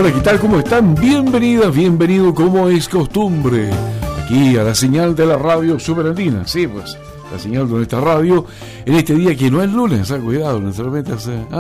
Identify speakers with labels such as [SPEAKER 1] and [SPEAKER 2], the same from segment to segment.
[SPEAKER 1] Hola, ¿qué tal? ¿Cómo están? Bienvenidas, bienvenido como es costumbre, aquí a la señal de la radio Superandina. Sí, pues, la señal de nuestra radio en este día que no es lunes, cuidado, naturalmente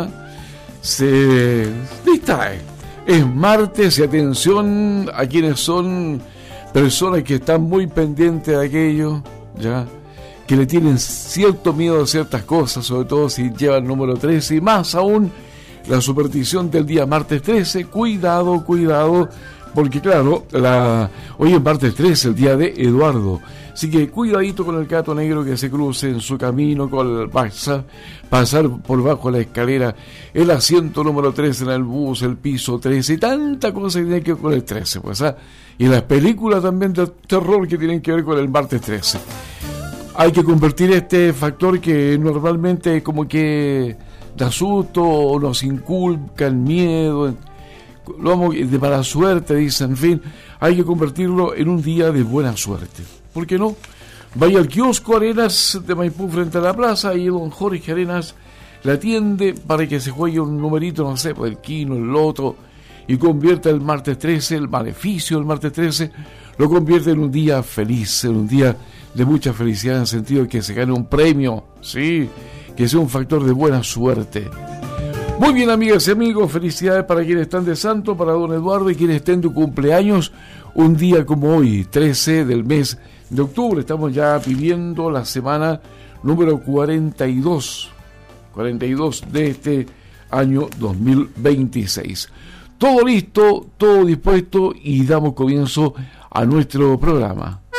[SPEAKER 1] se distrae. Es martes y atención a quienes son personas que están muy pendientes de aquello, ya, que le tienen cierto miedo a ciertas cosas, sobre todo si lleva el número 13 y más aún la superstición del día martes 13. Cuidado, porque claro, hoy es martes 13, el día de Eduardo, así que cuidadito con el gato negro que se cruce en su camino, pasar por bajo la escalera, el asiento número 13 en el bus, el piso 13 y tanta cosa que tiene que ver con el 13, pues, y las películas también de terror que tienen que ver con el martes 13. Hay que convertir este factor que normalmente como que da susto o nos inculca el miedo, de mala suerte, dicen, en fin, hay que convertirlo en un día de buena suerte. ¿Por qué no? Vaya al kiosco Arenas de Maipú frente a la plaza y don Jorge Arenas le atiende para que se juegue un numerito, no sé, pues el quino, el loto, y convierta el martes 13, el maleficio del martes 13, lo convierte en un día feliz, en un día de mucha felicidad, en el sentido de que se gane un premio, sí, que sea un factor de buena suerte. Muy bien, amigas y amigos, felicidades para quienes están de santo, para don Eduardo, y quienes estén de cumpleaños un día como hoy, 13 del mes de octubre. Estamos ya viviendo la semana número 42 de este año 2026. Todo listo, todo dispuesto y damos comienzo a nuestro programa.